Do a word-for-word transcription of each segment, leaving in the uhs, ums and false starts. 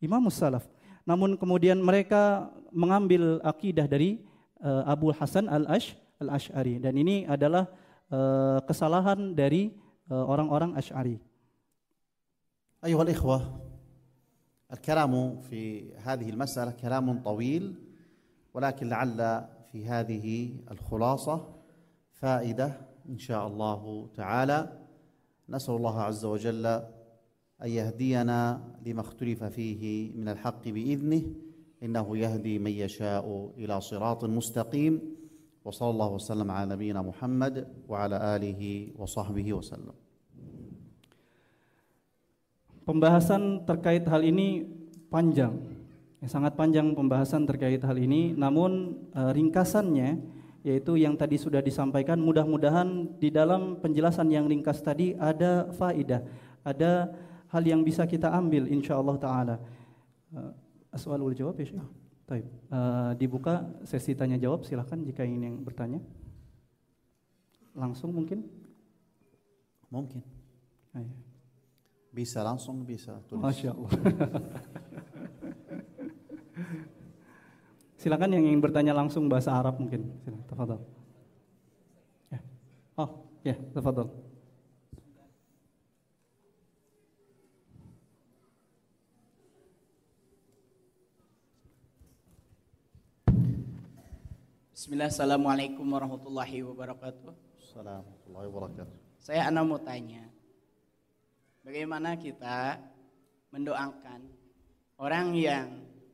imamus salaf. Namun kemudian mereka mengambil akidah dari uh, Abu Hasan al-Ash, al-Ash'ari. Dan ini adalah uh, kesalahan dari uh, orang-orang Ash'ari. أيها الإخوة، الكلام في هذه المسألة كلام طويل، ولكن لعل في هذه الخلاصة فائدة إن شاء الله تعالى. نسأل الله عز وجل أن يهدينا لما اختلف فيه من الحق بإذنه، إنه يهدي من يشاء إلى صراط مستقيم. وصلى الله وسلم على نبينا محمد وعلى آله وصحبه وسلم. Pembahasan terkait hal ini panjang, ya, sangat panjang pembahasan terkait hal ini. Namun e, ringkasannya, yaitu yang tadi sudah disampaikan, mudah-mudahan di dalam penjelasan yang ringkas tadi ada faidah, ada hal yang bisa kita ambil insyaallah taala. Uh, As'al wal jawab ya Syekh. Baik. Uh, dibuka sesi tanya jawab, silahkan jika ingin yang bertanya. Langsung mungkin? Mungkin. Ayo. Bisa langsung, bisa tulis. Masya Allah. Silakan yang ingin bertanya langsung bahasa Arab mungkin. Silakan, tafadhal. Ya. Oh, ya, tafadhal. Bismillah, assalamualaikum warahmatullahi wabarakatuh. Assalamualaikum warahmatullahi wabarakatuh. Saya Ana mau tanya, bagaimana kita mendoakan orang yang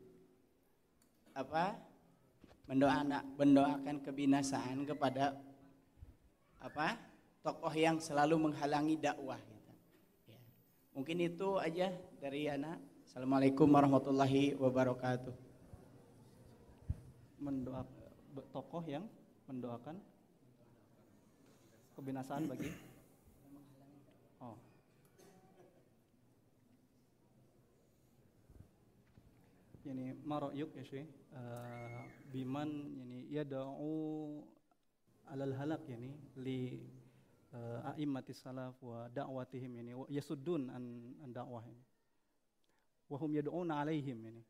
apa mendoakan mendoakan kebinasaan kepada apa tokoh yang selalu menghalangi dakwah gitu. Ya. Mungkin itu aja dari Ana. Assalamualaikum warahmatullahi wabarakatuh. Mendoakan tokoh yang mendoakan kebinasaan bagi oh yani ma ra'yuk ya Syekh uh, biman yani yad'u alal halak yani li uh, a'immatis salaf wa da'watihim yani yasuddun an, an da'wah yani wa hum yad'una alaihim yani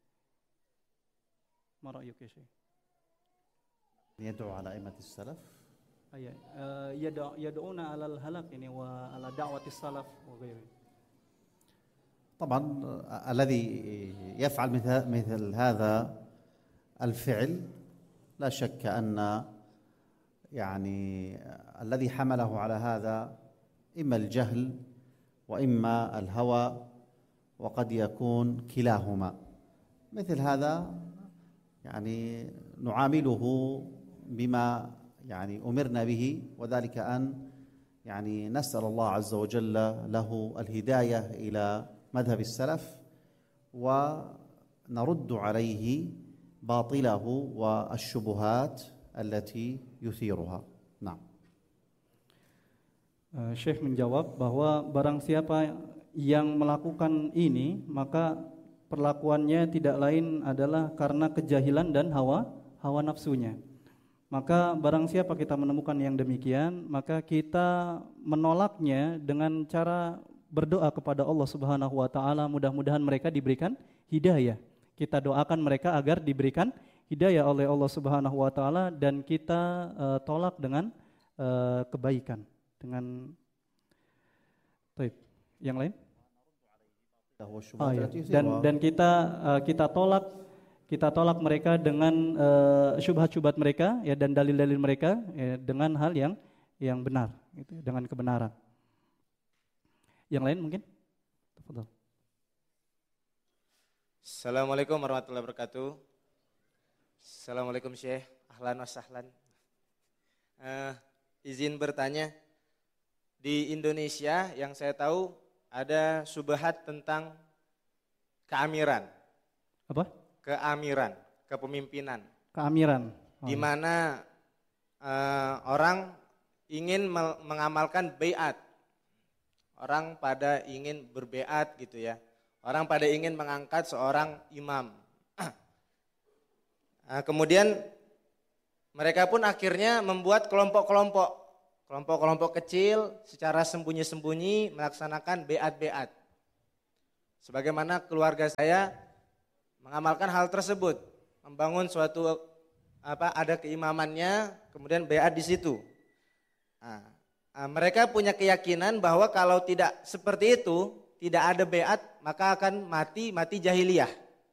ma ra'yuk ya Syekh يدعو على أئمة السلف أي يدعون على الهلاك يعني وعلى دعوة السلف وغيره. طبعا الذي يفعل مثل مثل هذا الفعل لا شك أن يعني الذي حمله على هذا إما الجهل وإما الهوى، وقد يكون كلاهما. مثل هذا يعني نعامله بما يعني أمرنا به، وذلك أن يعني نسأل الله عز وجل له الهداية إلى مذهب السلف ونرد عليه باطله والشبهات التي يثيرها. نعم. Syekh menjawab bahwa barang siapa yang melakukan ini maka perlakuannya tidak lain adalah karena kejahilan dan hawa hawa nafsunya. Maka barang siapa kita menemukan yang demikian, maka kita menolaknya dengan cara berdoa kepada Allah Subhanahu wa taala, mudah-mudahan mereka diberikan hidayah. Kita doakan mereka agar diberikan hidayah oleh Allah Subhanahu wa taala dan kita uh, tolak dengan uh, kebaikan, dengan baik. Yang lain? Oh, iya. Dan dan kita uh, kita tolak kita tolak mereka dengan uh, syubhat-syubhat mereka ya dan dalil-dalil mereka ya, dengan hal yang yang benar gitu, dengan kebenaran. Yang lain mungkin? Tafadhol. Assalamualaikum warahmatullahi wabarakatuh. Assalamualaikum Syekh, ahlan wa sahlan. Uh, izin bertanya, di Indonesia yang saya tahu ada syubhat tentang keamiran. Apa? Keamiran, kepemimpinan. Keamiran. Oh. Di mana uh, orang ingin mengamalkan baiat. Orang pada ingin berbaiat gitu ya. Orang pada ingin mengangkat seorang imam. Nah, kemudian mereka pun akhirnya membuat kelompok-kelompok. Kelompok-kelompok kecil secara sembunyi-sembunyi melaksanakan baiat-baiat. Sebagaimana keluarga saya mengamalkan hal tersebut, membangun suatu apa ada keimamannya, kemudian baiat di situ. Nah, mereka punya keyakinan bahwa kalau tidak seperti itu, tidak ada baiat, maka akan mati mati jahiliyah.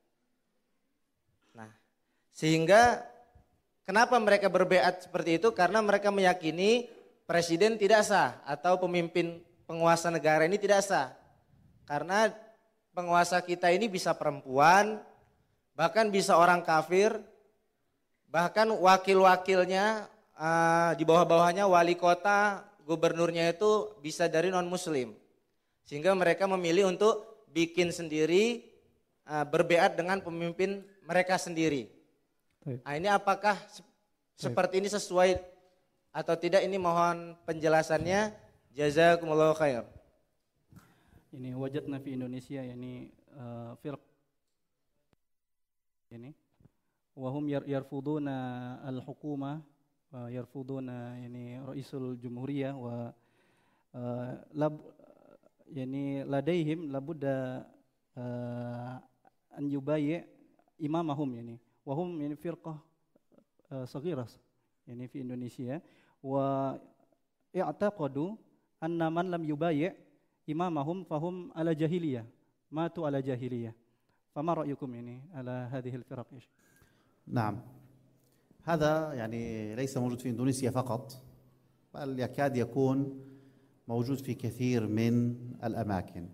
Nah, sehingga kenapa mereka berbaiat seperti itu? Karena mereka meyakini presiden tidak sah atau pemimpin penguasa negara ini tidak sah. Karena penguasa kita ini bisa perempuan, bahkan bisa orang kafir, bahkan wakil-wakilnya uh, di bawah-bawahnya wali kota, gubernurnya itu bisa dari non-muslim. Sehingga mereka memilih untuk bikin sendiri, uh, berbaiat dengan pemimpin mereka sendiri. Nah, ini apakah seperti ini sesuai atau tidak, ini mohon penjelasannya. Jazakumullahu khair. Ini wajadna fi Indonesia, yani uh, firq ini wahum yar yarfuduna al-hukuma wa yarfuduna yani raisul jumhuriyah wa uh, lab yani ladaihim labudda uh, an yubayyi imamahum, yani wahum yani firqah uh, saghirah yani fi Indonesia, wa i'taqadu anna man lam yubayyi imamahum fahum ala jahiliyah, matu ala jahiliyah. Fama ra'yukum ini ala hadhihi al-firaq? نعم، هذا يعني ليس موجود في إندونيسيا فقط، بل يكاد يكون موجود في كثير من الأماكن.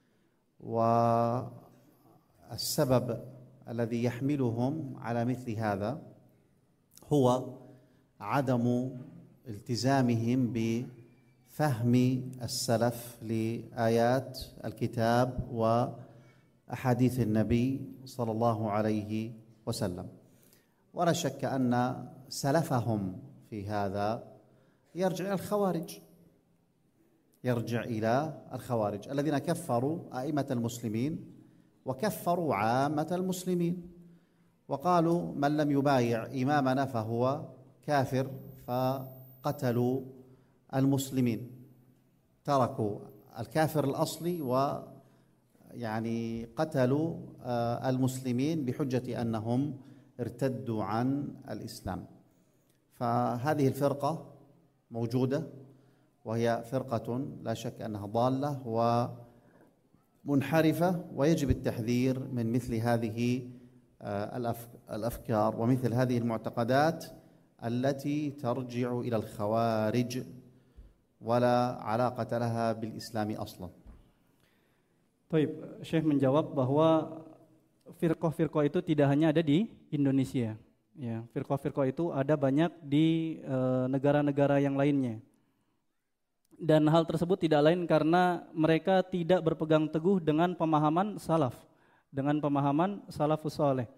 والسبب الذي يحملهم على مثل هذا هو عدم التزامهم بفهم السلف لآيات الكتاب وأحاديث النبي صلى الله عليه وسلم. ولا شك أن سلفهم في هذا يرجع إلى الخوارج، يرجع إلى الخوارج الذين كفروا أئمة المسلمين وكفروا عامة المسلمين، وقالوا من لم يبايع إمامنا فهو كافر، فقتلوا المسلمين، تركوا الكافر الأصلي ويعني قتلوا المسلمين بحجة أنهم ارتدوا عن الإسلام. فهذه الفرقة موجودة، وهي فرقة لا شك أنها ضالة ومنحرفة، ويجب التحذير من مثل هذه الأفكار ومثل هذه المعتقدات التي ترجع إلى الخوارج ولا علاقة لها بالإسلام أصلا. Baik, Syekh menjawab bahwa firqah-firqah itu tidak hanya ada di Indonesia. Ya, firqah-firqah itu ada banyak di e, negara-negara yang lainnya. Dan hal tersebut tidak lain karena mereka tidak berpegang teguh dengan pemahaman salaf, dengan pemahaman salafus saleh.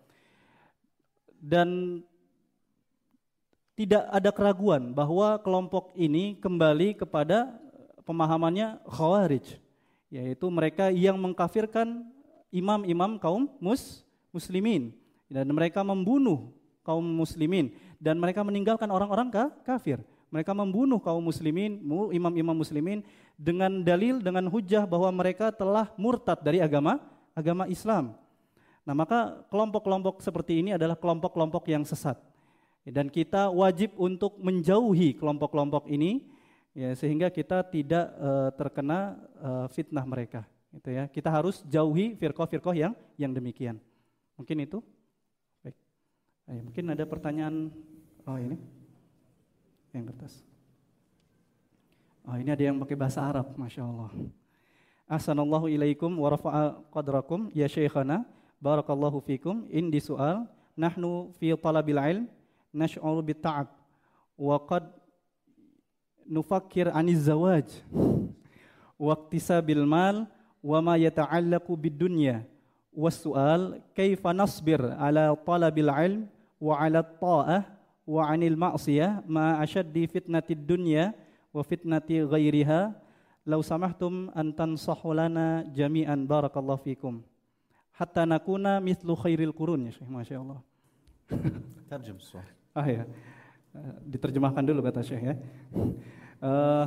Dan tidak ada keraguan bahwa kelompok ini kembali kepada pemahamannya Khawarij, yaitu mereka yang mengkafirkan imam-imam kaum mus, muslimin, dan mereka membunuh kaum muslimin, dan mereka meninggalkan orang-orang ka, kafir. Mereka membunuh kaum muslimin, imam-imam muslimin dengan dalil, dengan hujah bahwa mereka telah murtad dari agama agama Islam. Nah, maka kelompok-kelompok seperti ini adalah kelompok-kelompok yang sesat. Dan kita wajib untuk menjauhi kelompok-kelompok ini, ya, sehingga kita tidak uh, terkena uh, fitnah mereka. Gitu ya. Kita harus jauhi firqah-firqah yang yang demikian. Mungkin itu. Baik. Ayo, mungkin ada pertanyaan. Oh, ini yang kertas. Oh, ini ada yang pakai bahasa Arab, masya Allah. Ahsanallahu ilaikum wa rafa'a qadrakum ya syekhana, barakallahu fikum. Indi soal, nahnu fi talabil ilm nash'uru bit ta'ab wa qad nufakkir aniz zawaj wa iktisabil mal wa ma yata'allaqu bid dunya. Was-su'al, kaifa nasbir ala talabil ilm wa ala ta'ah wa 'anil ma'siyah ma ashaddi fitnatid dunya wa fitnati ghairiha. Law samahtum an tansahu lana jami'an, barakallahu fikum, hatta nakuna mithlu khairil qurun. Ya Syekh, masyaallah. Terjem soal. Ah ya. Diterjemahkan dulu kata Syekh ya. Uh,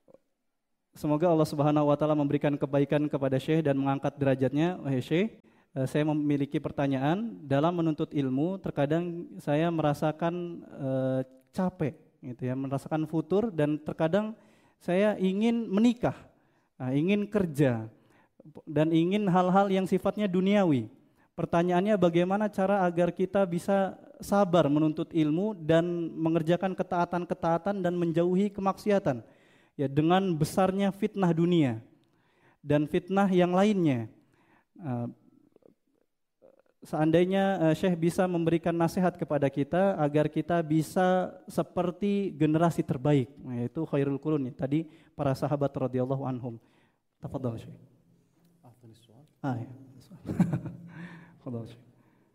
Semoga Allah Subhanahu wa taala memberikan kebaikan kepada Syekh dan mengangkat derajatnya. Wahai Syekh, uh, saya memiliki pertanyaan dalam menuntut ilmu. Terkadang saya merasakan uh, capek, gitu ya, merasakan futur, dan terkadang saya ingin menikah, nah, ingin kerja, dan ingin hal-hal yang sifatnya duniawi. Pertanyaannya, bagaimana cara agar kita bisa sabar menuntut ilmu dan mengerjakan ketaatan-ketaatan dan menjauhi kemaksiatan, ya, dengan besarnya fitnah dunia dan fitnah yang lainnya. Uh, seandainya uh, Syekh bisa memberikan nasihat kepada kita agar kita bisa seperti generasi terbaik, yaitu khairul qurun, tadi para sahabat radhiyallahu anhum. Tafadhal Syekh. Ah, ya. تفضل شيخ.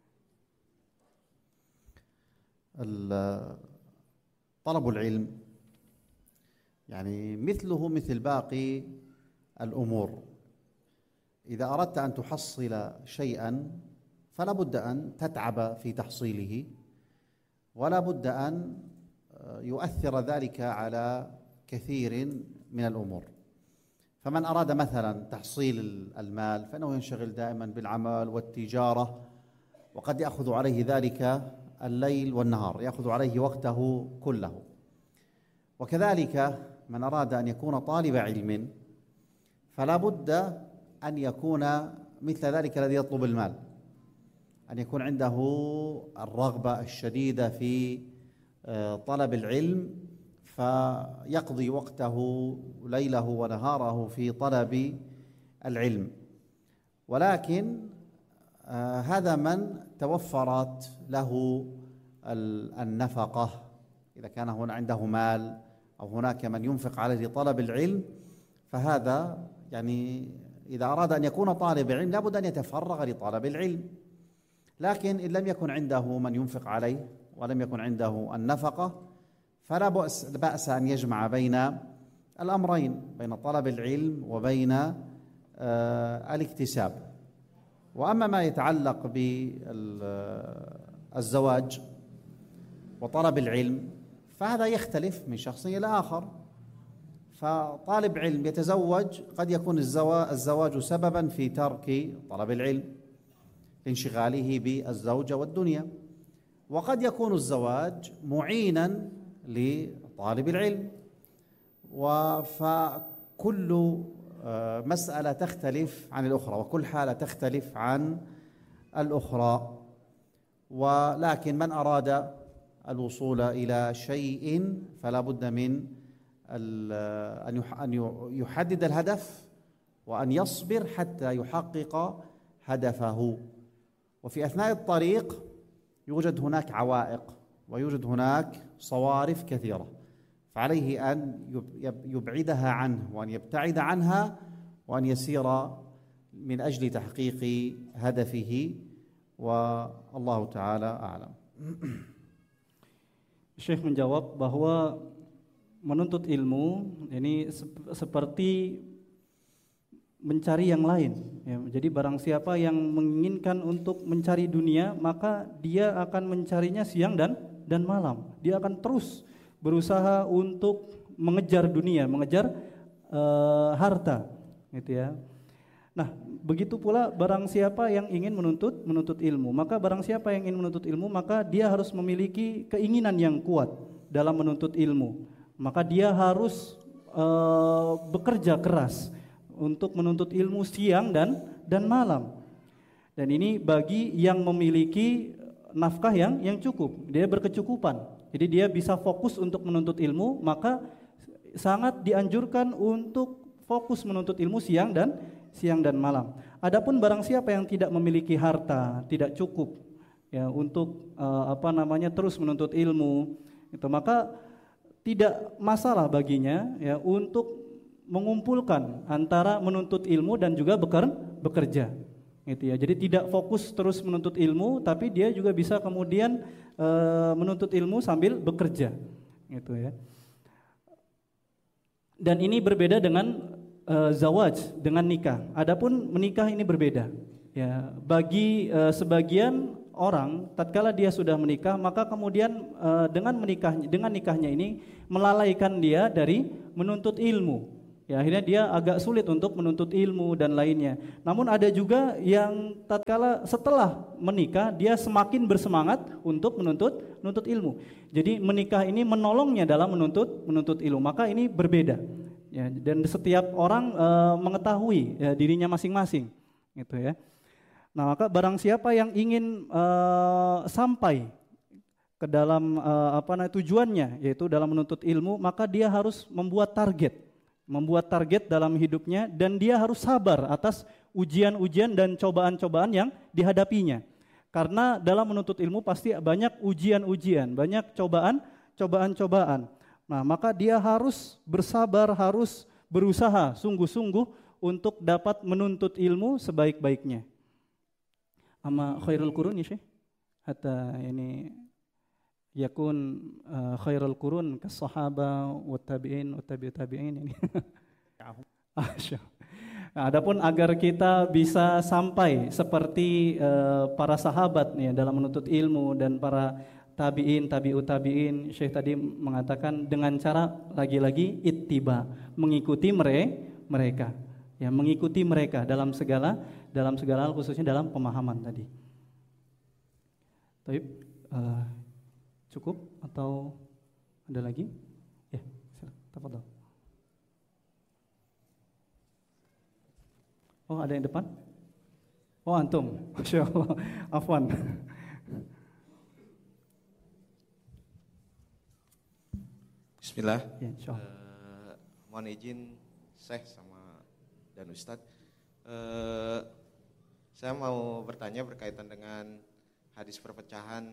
طلب العلم يعني مثله مثل باقي الأمور. إذا أردت أن تحصل شيئا فلا بد أن تتعب في تحصيله، ولا بد أن يؤثر ذلك على كثير من الأمور. فمن أراد مثلا تحصيل المال فإنه ينشغل دائما بالعمل والتجارة، وقد يأخذ عليه ذلك الليل والنهار، يأخذ عليه وقته كله. وكذلك من أراد أن يكون طالب علم فلا بد أن يكون مثل ذلك الذي يطلب المال، أن يكون عنده الرغبة الشديدة في طلب العلم، فيقضي وقته ليله ونهاره في طلب العلم. ولكن آه هذا من توفرت له النفقة، إذا كان هنا عنده مال أو هناك من ينفق عليه لطلب العلم، فهذا يعني إذا أراد أن يكون طالب علم لابد أن يتفرغ لطلب العلم. لكن إن لم يكن عنده من ينفق عليه ولم يكن عنده النفقة فلا بأس, بأس أن يجمع بين الأمرين، بين طلب العلم وبين آه الاكتساب. وأما ما يتعلق بالزواج وطلب العلم فهذا يختلف من شخص إلى آخر. فطالب علم يتزوج قد يكون الزواج سببا في ترك طلب العلم لانشغاله بالزوجة والدنيا، وقد يكون الزواج معينا لطالب العلم. فكل مسألة تختلف عن الأخرى، وكل حالة تختلف عن الأخرى. ولكن من أراد الوصول إلى شيء فلا بد من أن يحدد الهدف وأن يصبر حتى يحقق هدفه. وفي أثناء الطريق يوجد هناك عوائق ويوجد هناك صوارف كثيرة، فعليه أن يبعدها عنه وأن يبتعد عنها وأن يسير من أجل تحقيق هدفه، والله تعالى أعلم. Syekh menjawab bahwa menuntut ilmu ini seperti mencari yang lain, ya. Jadi barang siapa yang menginginkan untuk mencari dunia, maka dia akan mencarinya siang dan dan malam. Dia akan terus berusaha untuk mengejar dunia, mengejar uh, harta, gitu ya. Nah, begitu pula barang siapa yang ingin menuntut menuntut ilmu, maka barang siapa yang ingin menuntut ilmu, maka dia harus memiliki keinginan yang kuat dalam menuntut ilmu. Maka dia harus uh, bekerja keras untuk menuntut ilmu siang dan dan malam. Dan ini bagi yang memiliki nafkah yang yang cukup, dia berkecukupan. Jadi dia bisa fokus untuk menuntut ilmu, maka sangat dianjurkan untuk fokus menuntut ilmu siang dan siang dan malam. Adapun barang siapa yang tidak memiliki harta, tidak cukup ya untuk uh, apa namanya terus menuntut ilmu, itu maka tidak masalah baginya ya untuk mengumpulkan antara menuntut ilmu dan juga beker, bekerja. Gitu ya. Jadi tidak fokus terus menuntut ilmu, tapi dia juga bisa kemudian uh, menuntut ilmu sambil bekerja. Gitu ya. Dan ini berbeda dengan Uh, zawaj, dengan nikah. Adapun menikah ini berbeda. Ya, bagi uh, sebagian orang, tatkala dia sudah menikah, maka kemudian uh, dengan menikahnya, dengan nikahnya ini melalaikan dia dari menuntut ilmu. Ya, akhirnya dia agak sulit untuk menuntut ilmu dan lainnya. Namun ada juga yang tatkala setelah menikah dia semakin bersemangat untuk menuntut menuntut ilmu. Jadi menikah ini menolongnya dalam menuntut menuntut ilmu. Maka ini berbeda. Ya, dan setiap orang e, mengetahui ya, dirinya masing-masing, gitu ya. Nah, maka barang siapa yang ingin e, sampai ke dalam e, apa namanya tujuannya, yaitu dalam menuntut ilmu, maka dia harus membuat target. Membuat target dalam hidupnya dan dia harus sabar atas ujian-ujian dan cobaan-cobaan yang dihadapinya. Karena dalam menuntut ilmu pasti banyak ujian-ujian, banyak cobaan, cobaan-cobaan. Nah, maka dia harus bersabar, harus berusaha sungguh-sungguh untuk dapat menuntut ilmu sebaik-baiknya. Ama khairul qurun ya Syekh? Hatta ini yakun uh, khairul qurun kas-sahaba wa tabi'in wa tabi'ut tabi'in ini. Nah, adapun agar kita bisa sampai seperti uh, para sahabat nih dalam menuntut ilmu dan para tabi'in, tabi'ut tabi'in, Syekh tadi mengatakan dengan cara lagi-lagi ittiba, mengikuti mere, mereka. Ya, mengikuti mereka dalam segala dalam segala hal, khususnya dalam pemahaman tadi. Baik, uh, cukup atau ada lagi? Ya, tafadhol. Oh, ada yang depan? Oh, antum. Masyaallah. Afwan. Bismillah. Ya, insyaallah. Uh, mohon izin Syekh sama dan Ustadz. Uh, saya mau bertanya berkaitan dengan hadis perpecahan.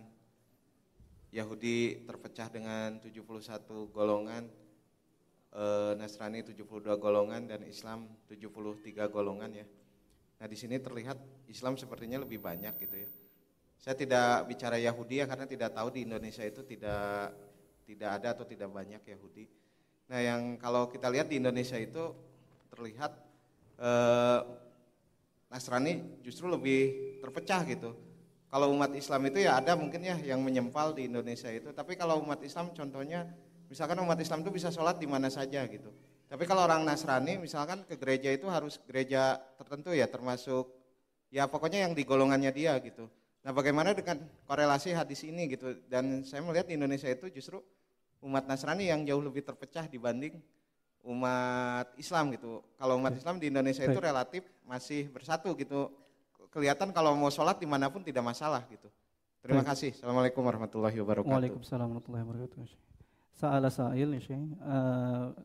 Yahudi terpecah dengan tujuh puluh satu golongan, uh, Nasrani tujuh puluh dua golongan dan Islam tujuh puluh tiga golongan ya. Nah, di sini terlihat Islam sepertinya lebih banyak gitu ya. Saya tidak bicara Yahudi ya karena tidak tahu di Indonesia itu tidak tidak ada atau tidak banyak Yahudi. Nah, yang kalau kita lihat di Indonesia itu terlihat eh, Nasrani justru lebih terpecah gitu. Kalau umat Islam itu ya ada mungkin ya yang menyempal di Indonesia itu. Tapi kalau umat Islam contohnya, misalkan umat Islam itu bisa sholat di mana saja gitu. Tapi kalau orang Nasrani misalkan ke gereja itu harus gereja tertentu ya, termasuk ya pokoknya yang di golongannya dia gitu. Nah, bagaimana dengan korelasi hadis ini gitu? Dan saya melihat di Indonesia itu justru umat Nasrani yang jauh lebih terpecah dibanding umat Islam gitu. Kalau umat Islam di Indonesia itu relatif masih bersatu gitu. Kelihatan kalau mau sholat dimanapun tidak masalah gitu. Terima Baik. kasih. Assalamualaikum warahmatullahi wabarakatuh. Waalaikumsalam warahmatullahi wabarakatuh. Sa'ala sa'il ya Syekh. Uh,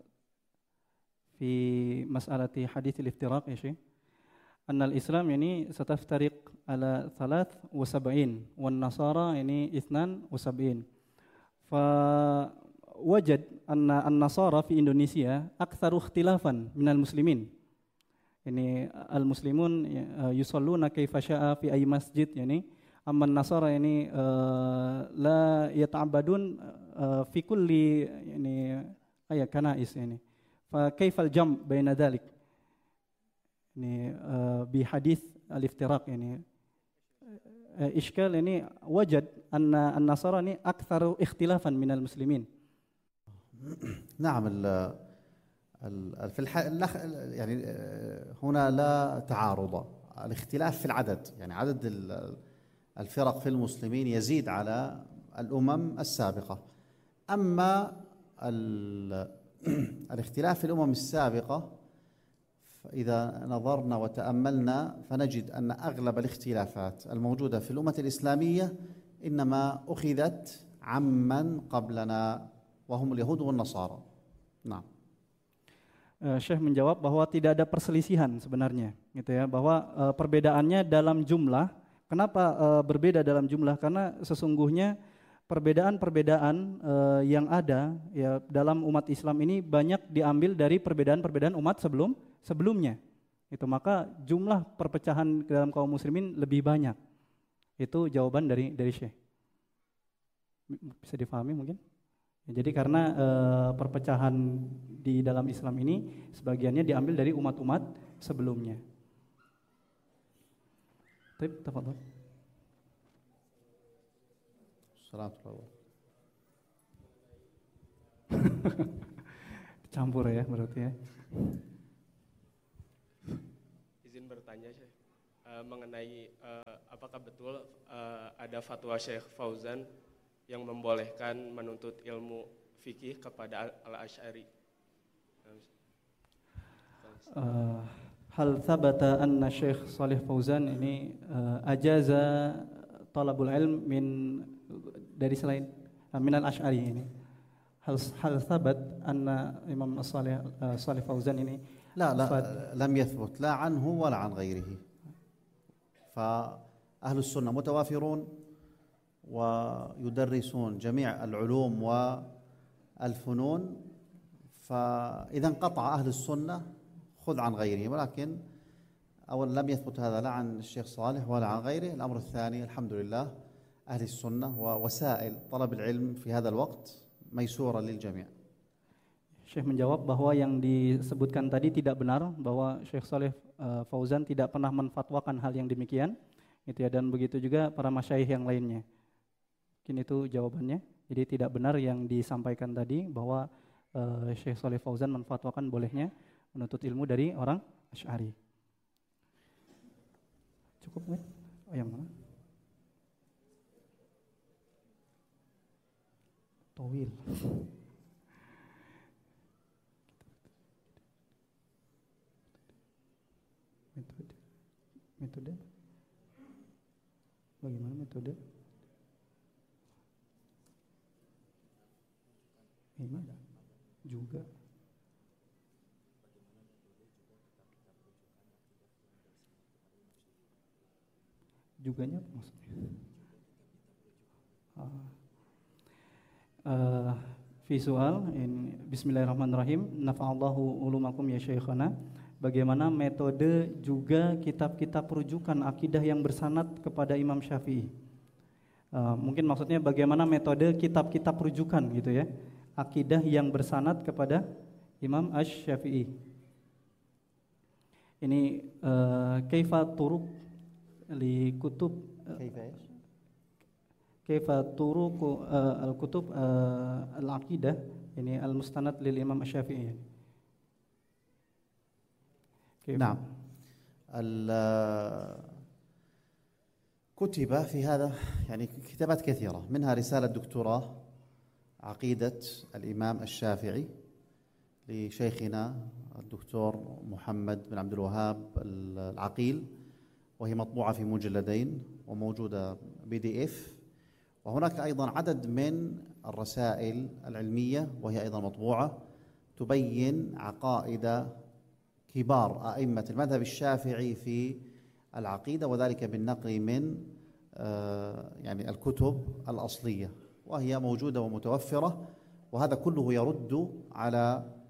fi mas'alati hadits al-iftiraq ya Syekh. Anna al-Islam ini sataftariq ala thalath wa sab'in wan Nasara ini ithnan wa sab'in. Fa wajad anna an-Nasara fi Indonesia aktsaru ikhtilafan minal muslimin. Ini al-muslimun yusalluna kaifa syaa fi ay masjid yani amma an-Nasara ini uh, la yata'abbadun uh, fi kulli yani ay kanais yani. Fa kaifal jam' baina dhalik? Ini uh, bi hadis al-iftiraq yani uh, iskal ini wajad anna an-Nasara ini aktsaru ikhtilafan minal muslimin. نعم في الح... يعني هنا لا تعارض الاختلاف في العدد يعني عدد الفرق في المسلمين يزيد على الأمم السابقة أما الاختلاف في الأمم السابقة إذا نظرنا وتأملنا فنجد أن أغلب الاختلافات الموجودة في الأمة الإسلامية إنما أخذت عمن قبلنا وهم اليهود والنصارى. Nah. Uh, Syekh menjawab bahwa tidak ada perselisihan sebenarnya, gitu ya, bahwa uh, perbedaannya dalam jumlah. Kenapa uh, berbeda dalam jumlah? Karena sesungguhnya perbedaan-perbedaan uh, yang ada ya dalam umat Islam ini banyak diambil dari perbedaan-perbedaan umat sebelum sebelumnya. Itu maka jumlah perpecahan dalam kaum muslimin lebih banyak. Itu jawaban dari dari Syekh. Bisa difahami mungkin? Jadi karena e, perpecahan di dalam Islam ini sebagiannya diambil dari umat-umat sebelumnya. Baik, tafadhol. Campur ya berarti ya. Izin bertanya Syekh, uh, mengenai uh, apakah betul uh, ada fatwa Syekh Fauzan yang membolehkan menuntut ilmu fikih kepada Al-Asy'ari? Uh, hal thabata anna Syekh Shalih Fauzan ini uh, ajaza talabul ilm min dari selain uh, min al-Asy'ari ini. Hal hal thabat anna Imam Shalih uh, Shalih Fauzan ini لا لا لم يثبت لا عنه ولا عن غيره. فأهل السنة متوافرون ويدرسون جميع العلوم والفنون، فإذا انقطع أهل السنة خذ عن غيره. ولكن أولا لم يثبت هذا لا عن الشيخ صالح ولا عن غيره. الأمر الثاني الحمد لله أهل السنة ووسائل طلب العلم في هذا الوقت ميسورة للجميع. Syekh menjawab bahwa yang disebutkan tadi tidak benar, bahwa Syekh Shalih uh, Fauzan tidak pernah menfatwakan hal yang demikian, gitu ya, dan begitu juga para masyayikh yang lainnya. Mungkin itu jawabannya. Jadi tidak benar yang disampaikan tadi bahwa uh, Syekh Shalih Fauzan menfatwakan bolehnya menuntut ilmu dari orang Asy'ari. Cukup nggak? Oh, yang mana? Tawil. Metode. Metode. Bagaimana metode? Ini juga. Juganya apa maksudnya? Ah. Uh, visual in Bismillahirrahmanirrahim. Nafa'allahu ulumakum ya syekhana. Bagaimana metode juga kitab-kitab rujukan akidah yang bersanad kepada Imam Syafi'i. Uh, mungkin maksudnya bagaimana metode kitab-kitab rujukan gitu ya, akidah yang bersanad kepada Imam Asy-Syafi'i. Ini uh, kaifa turuq li kutub uh, kaifa turuq uh, al-kutub uh, al-aqidah, ini al-mustanad lil Imam Asy-Syafi'i. نعم. كتب في هذا يعني كتابات كثيرة، منها رسالة دكتوراه عقيدة الإمام الشافعي لشيخنا الدكتور محمد بن عبد الوهاب العقيل، وهي مطبوعة في مجلدين وموجودة بي دي اف. وهناك أيضا عدد من الرسائل العلمية وهي أيضا مطبوعة تبين عقائد كبار أئمة المذهب الشافعي في العقيدة، وذلك بالنقل من يعني الكتب الأصلية، وهي موجودة ومتوفرة. وهذا كله يرد على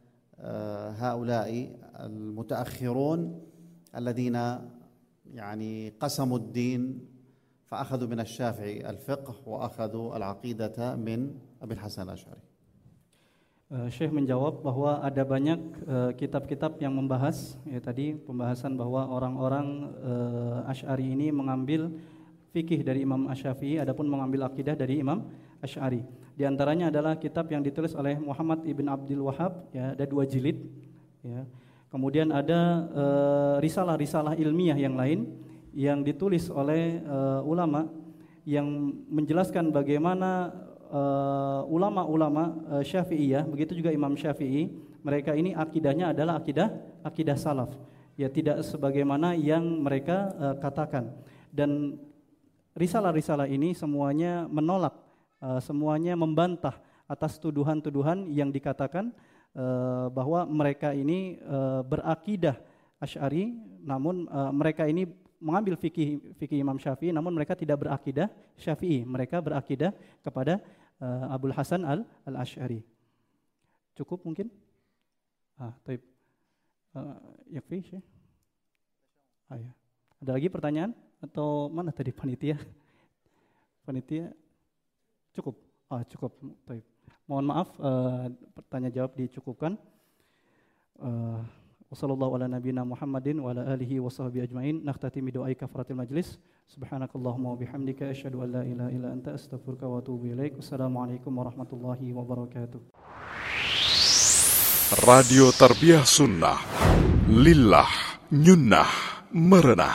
هؤلاء المتأخرون الذين يعني قسموا الدين فأخذوا من الشافعي الفقه وأخذوا العقيدة من أبي الحسن الأشعري. Uh, Syekh menjawab bahwa ada banyak uh, kitab-kitab yang membahas ya tadi pembahasan bahwa orang-orang uh, Asy'ari ini mengambil fikih dari Imam Asy-Syafi'i, adapun mengambil akidah dari Imam Asy'ari. Di antaranya adalah kitab yang ditulis oleh Muhammad ibn Abdul Wahhab, ya, ada dua jilid. Ya. Kemudian ada uh, risalah-risalah ilmiah yang lain yang ditulis oleh uh, ulama yang menjelaskan bagaimana Uh, ulama-ulama uh, Syafi'iyah, begitu juga Imam Syafi'i, mereka ini akidahnya adalah akidah akidah salaf, ya, tidak sebagaimana yang mereka uh, katakan. Dan risalah-risalah ini semuanya menolak, uh, semuanya membantah atas tuduhan-tuduhan yang dikatakan uh, bahwa mereka ini uh, berakidah Asy'ari, namun uh, mereka ini mengambil fikih fikih Imam Syafi'i, namun mereka tidak berakidah Syafi'i, mereka berakidah kepada Uh, Abul Hasan al al-Asy'ari. Cukup mungkin? Ah, taib. Uh, yakfi, Syekh. Ah, ya. Ada lagi pertanyaan atau mana tadi panitia? Panitia cukup. Ah, cukup. Taib. Mohon maaf, uh, pertanyaan jawab dicukupkan. Uh, Wassallallahu ala nabiyina Muhammadin wa ala alihi wa sahbihi ajmain. Nakhtati bi du'ai kafaratil majlis. Subhanakallahumma wa bihamdika asyhadu an la ilaha illa anta astaghfiruka wa atubu ilaik. Wassalamualaikum warahmatullahi wabarakatuh. Radio Tarbiyah Sunnah, lillah, nyunnah, merenah.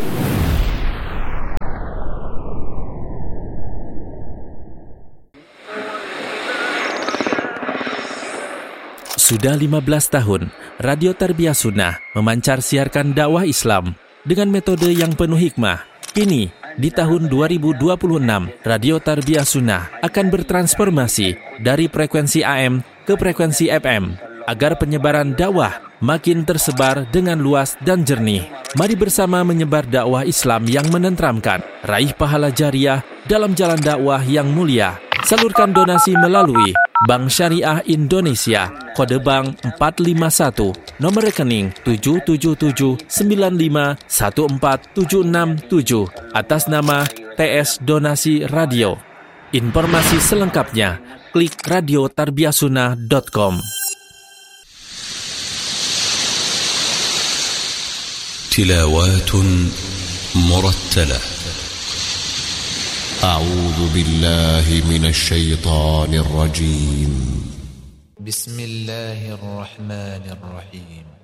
Sudah lima belas tahun, Radio Tarbiyah Sunnah memancar siarkan dakwah Islam dengan metode yang penuh hikmah. Kini, di tahun dua ribu dua puluh enam, Radio Tarbiyah Sunnah akan bertransformasi dari frekuensi A M ke frekuensi F M agar penyebaran dakwah makin tersebar dengan luas dan jernih. Mari bersama menyebar dakwah Islam yang menenteramkan, raih pahala jariah dalam jalan dakwah yang mulia. Salurkan donasi melalui Bank Syariah Indonesia, kode bank empat lima satu, nomor rekening tujuh tujuh tujuh sembilan lima satu empat tujuh enam tujuh, atas nama T S Donasi Radio. Informasi selengkapnya, klik radio tarbiyah sunnah dot com. تلاوات مرتلة. أعوذ بالله من الشيطان الرجيم. بسم الله الرحمن الرحيم.